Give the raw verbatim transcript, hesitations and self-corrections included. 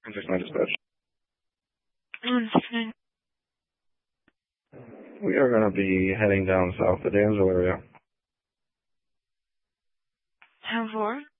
Contact my dispatch. Mm-hmm. We are going to be heading down south, the Danville area. ten four?